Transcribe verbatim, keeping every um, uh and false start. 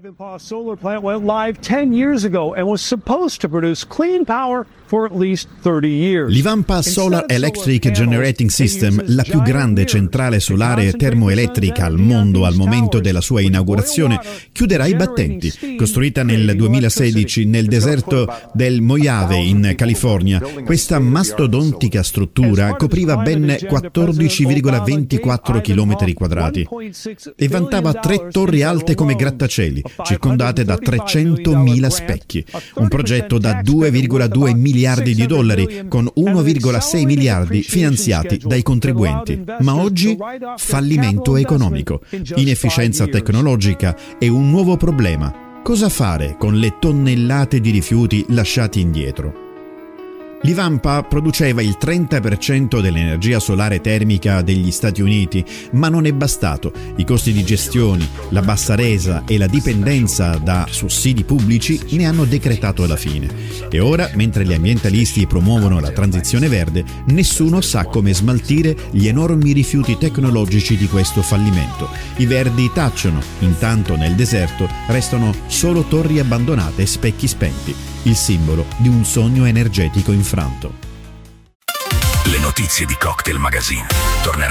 Ivanpah solar plant went live ten years ago and was supposed to produce clean power for at least thirty years. L'Ivanpah Solar Electric Generating System, la più grande centrale solare termoelettrica al mondo al momento della sua inaugurazione, chiuderà i battenti. Costruita nel duemilasedici nel deserto del Mojave in California, questa mastodontica struttura copriva ben quattordici virgola ventiquattro chilometri quadrati e vantava tre torri alte come grattacieli, circondate da trecentomila specchi. Un progetto da due virgola due miliardi di dollari, con uno virgola sei miliardi finanziati dai contribuenti. Ma oggi fallimento economico, inefficienza tecnologica e un nuovo problema: cosa fare con le tonnellate di rifiuti lasciati indietro? L'Ivanpah produceva il trenta per cento dell'energia solare termica degli Stati Uniti, ma non è bastato. I costi di gestione, la bassa resa e la dipendenza da sussidi pubblici ne hanno decretato la fine. E ora, mentre gli ambientalisti promuovono la transizione verde, nessuno sa come smaltire gli enormi rifiuti tecnologici di questo fallimento. I verdi tacciono, intanto nel deserto restano solo torri abbandonate e specchi spenti, il simbolo di un sogno energetico infranto. Le notizie di Cocktail Magazine torneranno